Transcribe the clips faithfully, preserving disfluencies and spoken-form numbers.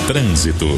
Trânsito.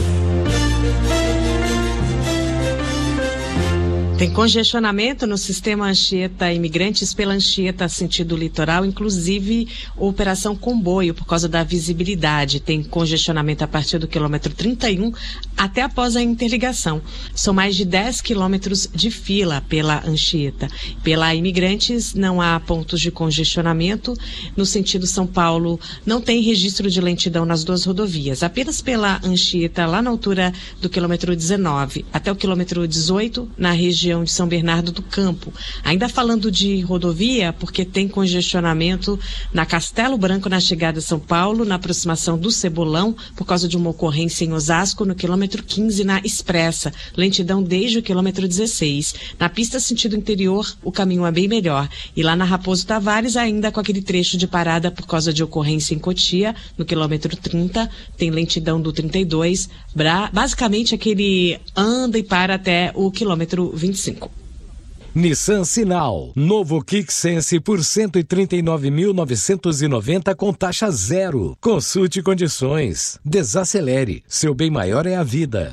Tem congestionamento no sistema Anchieta Imigrantes pela Anchieta sentido litoral, inclusive operação comboio por causa da visibilidade. Tem congestionamento a partir do quilômetro trinta e um até após a interligação. São mais de dez quilômetros de fila pela Anchieta. Pela Imigrantes não há pontos de congestionamento. No sentido São Paulo não tem registro de lentidão nas duas rodovias. Apenas pela Anchieta, lá na altura do quilômetro dezenove até o quilômetro dezoito, na região de São Bernardo do Campo. Ainda falando de rodovia, porque tem congestionamento na Castelo Branco, na chegada a São Paulo, na aproximação do Cebolão, por causa de uma ocorrência em Osasco, no quilômetro quinze, na Expressa. Lentidão desde o quilômetro dezesseis. Na pista sentido interior, o caminho é bem melhor. E lá na Raposo Tavares, ainda com aquele trecho de parada por causa de ocorrência em Cotia, no quilômetro trinta, tem lentidão do trinta e dois. Bra... Basicamente, aquele anda e para até o quilômetro vinte e cinco. Nissan Sinal, novo Kick Sense por cento e trinta e nove mil novecentos e noventa com taxa zero. Consulte condições. Desacelere, seu bem maior é a vida.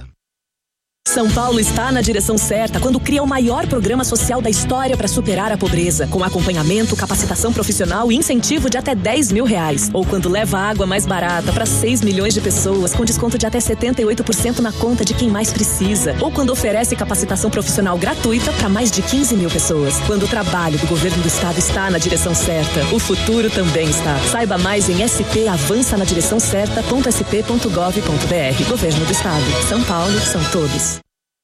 São Paulo está na direção certa quando cria o maior programa social da história para superar a pobreza, com acompanhamento, capacitação profissional e incentivo de até dez mil reais. Ou quando leva água mais barata para seis milhões de pessoas, com desconto de até setenta e oito por cento na conta de quem mais precisa. Ou quando oferece capacitação profissional gratuita para mais de quinze mil pessoas. Quando o trabalho do governo do estado está na direção certa, o futuro também está. Saiba mais em s p avança na direção certa ponto s p ponto gov ponto b r. Governo do Estado. São Paulo, são todos.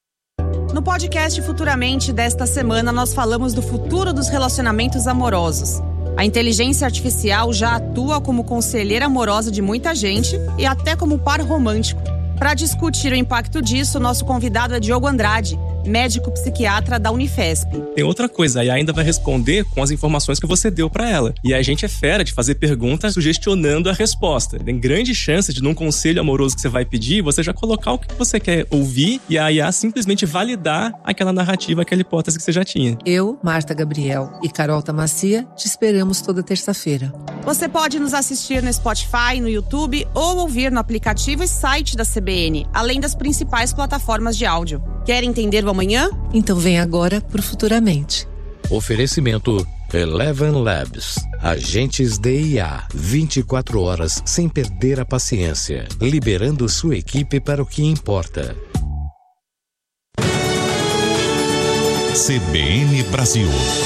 No podcast Futuramente desta semana, nós falamos do futuro dos relacionamentos amorosos. A inteligência artificial já atua como conselheira amorosa de muita gente e até como par romântico. Para discutir o impacto disso, nosso convidado é Diogo Andrade, médico psiquiatra da Unifesp. Tem outra coisa, a I A ainda vai responder com as informações que você deu para ela. E a gente é fera de fazer perguntas sugestionando a resposta. Tem grande chance de, num conselho amoroso que você vai pedir, você já colocar o que você quer ouvir e a I A simplesmente validar aquela narrativa, aquela hipótese que você já tinha. Eu, Marta Gabriel e Carol Tamacia te esperamos toda terça-feira. Você pode nos assistir no Spotify, no YouTube ou ouvir no aplicativo e site da C B N, além das principais plataformas de áudio. Quer entender o amanhã? Então vem agora pro Futuramente. Oferecimento Eleven Labs. Agentes de I A. vinte e quatro horas sem perder a paciência. Liberando sua equipe para o que importa. C B N Brasil.